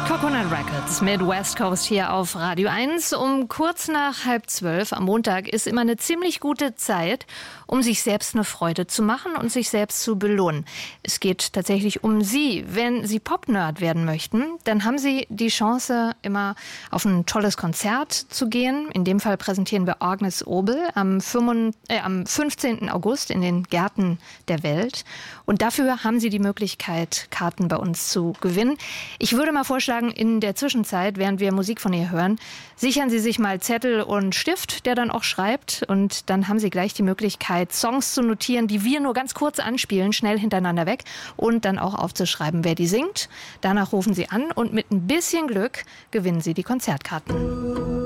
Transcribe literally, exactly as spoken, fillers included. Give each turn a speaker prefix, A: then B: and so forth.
A: Coconut Records mit West Coast hier auf Radio eins. Um kurz nach halb zwölf am Montag ist immer eine ziemlich gute Zeit, um sich selbst eine Freude zu machen und sich selbst zu belohnen. Es geht tatsächlich um Sie. Wenn Sie Pop-Nerd werden möchten, dann haben Sie die Chance, immer auf ein tolles Konzert zu gehen. In dem Fall präsentieren wir Agnes Obel am fünfzehnten August in den Gärten der Welt. Und dafür haben Sie die Möglichkeit, Karten bei uns zu gewinnen. Ich würde mal vorschlagen, in der Zwischenzeit, während wir Musik von ihr hören, sichern Sie sich mal Zettel und Stift, der dann auch schreibt. Und dann haben Sie gleich die Möglichkeit, Songs zu notieren, die wir nur ganz kurz anspielen, schnell hintereinander weg. Und dann auch aufzuschreiben, wer die singt. Danach rufen Sie an und mit ein bisschen Glück gewinnen Sie die Konzertkarten.